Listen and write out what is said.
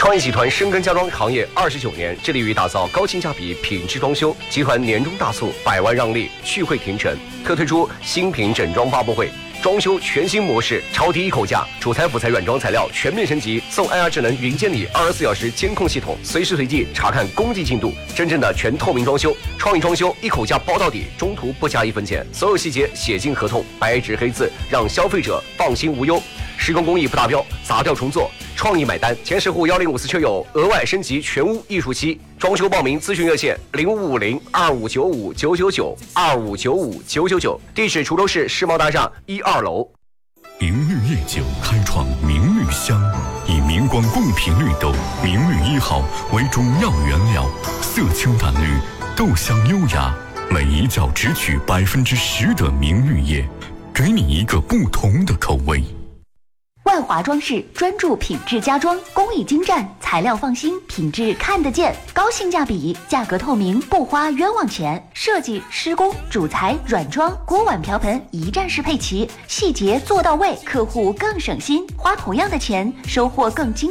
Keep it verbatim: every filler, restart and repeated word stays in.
创意集团深耕家装行业二十九年，致力于打造高性价比、品质装修。集团年终大促，百万让利，聚会停城，特推出新品整装发布会。装修全新模式，超低一口价，主材辅材软装材料全面升级，送 I R 智能云监理二十四小时监控系统，随时随地查看工地进度，真正的全透明装修。创意装修一口价包到底，中途不加一分钱，所有细节写进合同，白纸黑字，让消费者放心无忧。施工工艺不达标，砸掉重做，创意买单。前十户幺零五四车友额外升级全屋艺术漆。装修报名咨询热线零五五零二五九五九九九二五九五九九九，地址滁州市世贸大厦一二楼。 明绿夜酒开创明绿香，以明光贡品绿豆明绿一号为中药原料，色清淡绿，豆香优雅，每一角只取百分之十的明绿叶，给你一个不同的口味。 万华装饰专注品质家装，工艺精湛，材料放心，品质看得见，高性价比，价格透明，不花冤枉钱。设计、施工、主材、软装、锅碗瓢盆一站式配齐，细节做到位，客户更省心，花同样的钱，收获更精